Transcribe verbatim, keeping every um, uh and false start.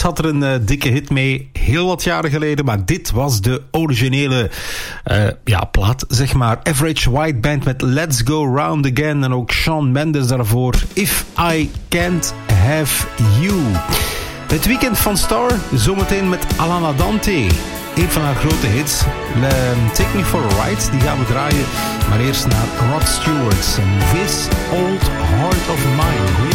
had er een uh, dikke hit mee, heel wat jaren geleden, maar dit was de originele uh, ja, plaat, zeg maar. Average White Band met Let's Go Round Again en ook Shawn Mendes daarvoor. If I Can't Have You. Het weekend van Star, zometeen met Alana Dante. Een van haar grote hits, Take Me For A Ride, die gaan we draaien. Maar eerst naar Rod Stewart en This Old Heart of Mine.